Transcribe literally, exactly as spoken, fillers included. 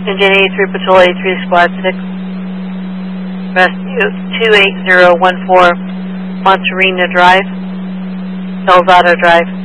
Engine eighty-three, Patrol eighty-three, Squad six. Rescue two eight zero one four, Monterina Drive, Elzado Drive.